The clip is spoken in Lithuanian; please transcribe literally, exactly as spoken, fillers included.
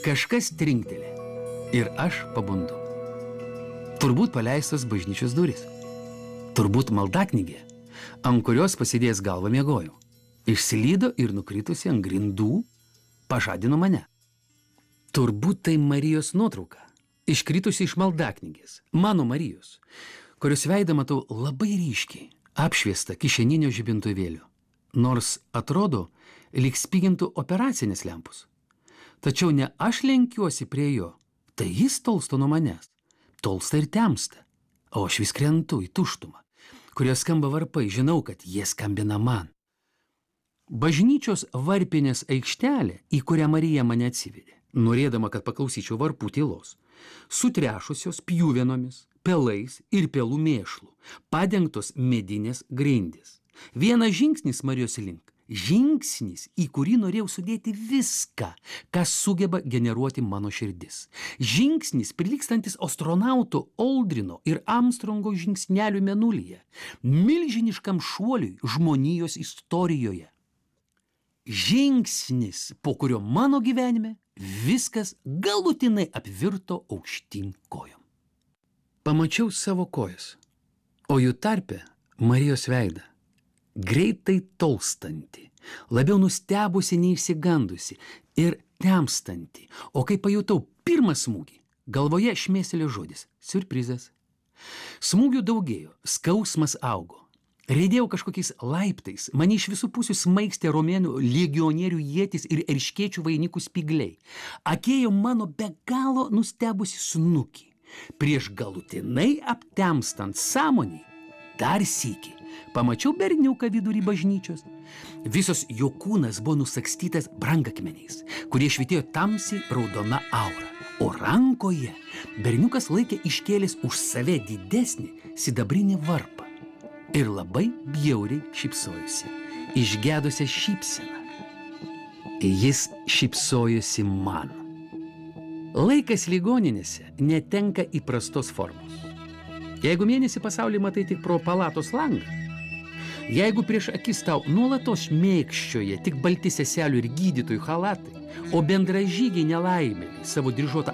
Kažkas trinktelė ir aš pabundu. Turbūt paleistas bažnyčios duris. Turbūt maldaknygė, ant kurios pasidėjęs galvą miegojau. Išslydo ir nukritusi ant grindų pažadino mane. Turbūt tai Marijos nuotrauka, iškritusi iš maldaknygės, mano Marijos, kurios veidą matau labai ryškiai, apšviesta kišeninio žibintuvėlio, nors atrodo, lyg spigintų operacinės lempus. Tačiau ne aš lenkiuosi prie jo, tai jis tolsta nuo manęs, tolsta ir temsta, o aš vis krentu į tuštumą, kurioje skamba varpai, žinau, kad jie skambina man. Bažnyčios varpinės aikštelė, į kurią Marija mane atsivedė, norėdama, kad paklausyčiau varpų tylos, sutrešusios pjuvenomis, pelais ir pelų mėšlų, padengtos medinės grindys. Vienas žingsnis Marijos link, žingsnis, į kurį norėjau sudėti viską, kas sugeba generuoti mano širdis. Žingsnis, prilygstantis astronauto Aldrino ir Armstrongo žingsnelių mėnulyje, milžiniškam šuoliui žmonijos istorijoje. Žingsnis, po kurio mano gyvenime viskas galutinai apvirto aukštyn kojom. Pamačiau savo kojas, o jų tarpe Marijos veidą. Greitai tolstanti, labiau nustebusi neišsigandusi ir temstanti, o kai pajutau pirmą smūgį, galvoje šmėstelėjo žodis – siurprizas. Smūgių daugėjo, skausmas augo. Riedėjau kažkokiais laiptais, mane iš visų pusių smaigstė romėnų legionierių ietis ir erškėčių vainikų spygliai. Akėjo mano be galo nustebusi snukį. Prieš galutinai aptemstant sąmonį, dar sykį, pamačiau berniuką vidury bažnyčios. Visos jo kūnas buvo nusakstytas brangakmeniais, kurie švytėjo tamsiai raudona aura. O rankoje berniukas laikė iškėlęs už save didesnį sidabrinį varpą. Ir labai bjauriai šypsojosi, išgedusią šypseną. Jis šypsojosi man. Laikas ligoninėse netenka įprastos formos. Jeigu mėnesį pasaulį matai tik pro palatos langą, jeigu prieš akis tau nuolatos mėkščioja tik balti seselių ir gydytojų chalatai, o bendražygiai nelaimėliai savo dryžuotą